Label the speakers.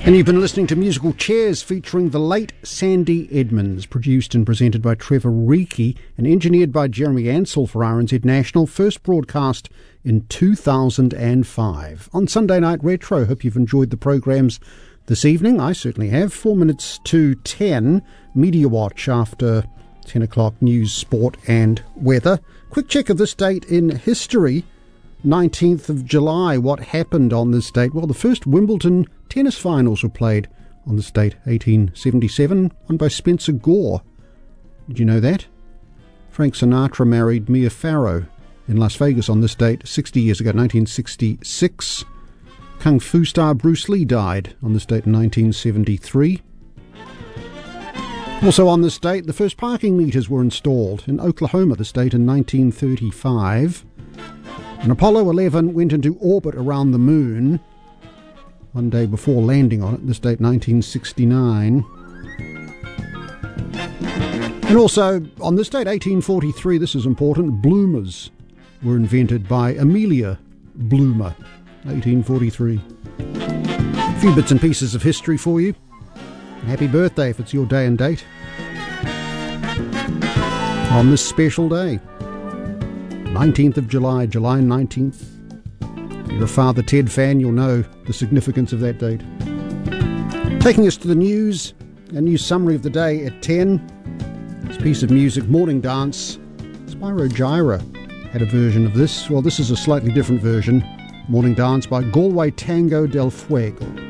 Speaker 1: And you've been listening to Musical Chairs featuring the late Sandy Edmonds, produced and presented by Trevor Reiki and engineered by Jeremy Ansell for RNZ National, first broadcast in 2005. On Sunday Night Retro, hope you've enjoyed the programmes this evening. I certainly have. 4 minutes to 10, Media Watch after 10 o'clock news, sport and weather. Quick check of this date in history. 19th of July, what happened on this date? Well, the first Wimbledon tennis finals were played on this date, 1877, won by Spencer Gore. Did you know that? Frank Sinatra married Mia Farrow in Las Vegas on this date 60 years ago, 1966. Kung Fu star Bruce Lee died on this date in 1973. Also on this date, the first parking meters were installed in Oklahoma this date in 1935. And Apollo 11 went into orbit around the moon one day before landing on it, this date 1969. And also on this date 1843, this is important, bloomers were invented by Amelia Bloomer, 1843. A few bits and pieces of history for you. Happy birthday if it's your day and date on this special day, 19th of July, July 19th. If you're a Father Ted fan, you'll know the significance of that date. Taking us to the news, a news summary of the day at 10. This piece of music, Morning Dance. Spyro Gyra had a version of this. Well, this is a slightly different version. Morning Dance by Galway Tango del Fuego.